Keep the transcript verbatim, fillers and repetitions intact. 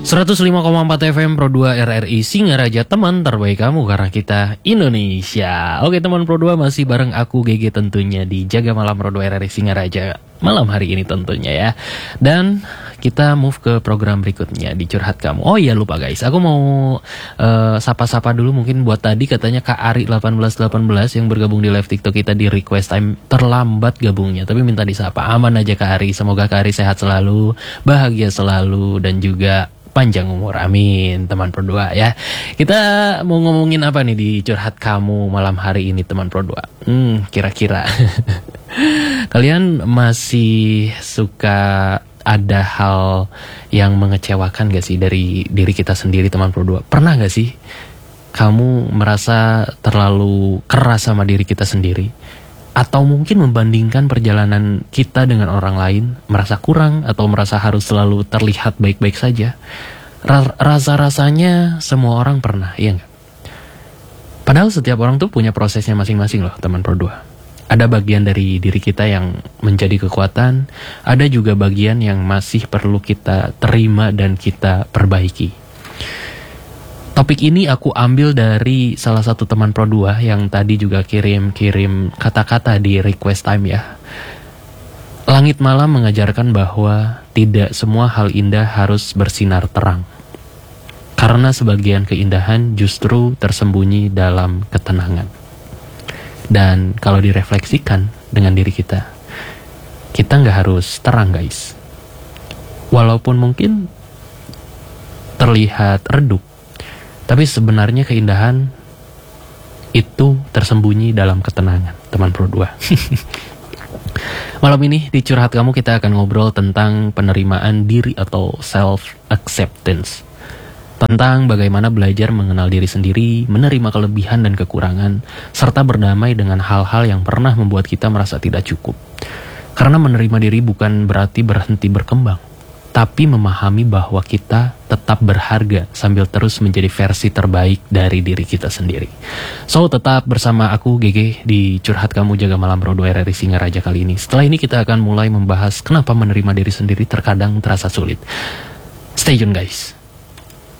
seratus lima koma empat F M Pro dua R R I Singaraja, teman terbaik kamu karena kita Indonesia. Oke teman Pro dua, masih bareng aku G G tentunya di Jaga Malam Pro dua R R I Singaraja malam hari ini tentunya ya. Dan kita move ke program berikutnya di Curhat Kamu. Oh iya lupa guys, aku mau uh, sapa-sapa dulu mungkin buat tadi katanya Kak Ari delapan belas delapan belas yang bergabung di live TikTok kita di request time terlambat gabungnya, tapi minta disapa. Aman aja Kak Ari, semoga Kak Ari sehat selalu, bahagia selalu dan juga panjang umur, amin teman Pro dua ya. Kita mau ngomongin apa nih di Curhat Kamu malam hari ini teman Pro dua? Hmm, kira-kira kalian masih suka ada hal yang mengecewakan gak sih dari diri kita sendiri teman Pro dua? Pernah gak sih kamu merasa terlalu keras sama diri kita sendiri? Atau mungkin membandingkan perjalanan kita dengan orang lain, merasa kurang atau merasa harus selalu terlihat baik-baik saja. Rasa-rasanya semua orang pernah, iya nggak? Padahal setiap orang tuh punya prosesnya masing-masing loh teman Pro dua. Ada bagian dari diri kita yang menjadi kekuatan, ada juga bagian yang masih perlu kita terima dan kita perbaiki. Topik ini aku ambil dari salah satu teman Pro dua yang tadi juga kirim-kirim kata-kata di request time ya. Langit malam mengajarkan bahwa tidak semua hal indah harus bersinar terang. Karena sebagian keindahan justru tersembunyi dalam ketenangan. Dan kalau direfleksikan dengan diri kita, kita nggak harus terang guys. Walaupun mungkin terlihat redup, tapi sebenarnya keindahan itu tersembunyi dalam ketenangan, teman Pro dua. Malam ini di Curhat Kamu kita akan ngobrol tentang penerimaan diri atau self-acceptance. Tentang bagaimana belajar mengenal diri sendiri, menerima kelebihan dan kekurangan, serta berdamai dengan hal-hal yang pernah membuat kita merasa tidak cukup. Karena menerima diri bukan berarti berhenti berkembang, tapi memahami bahwa kita tetap berharga sambil terus menjadi versi terbaik dari diri kita sendiri. So, tetap bersama aku G G di Curhat Kamu Jaga Malam Pro dua R R I Singaraja kali ini. Setelah ini kita akan mulai membahas kenapa menerima diri sendiri terkadang terasa sulit. Stay tune guys.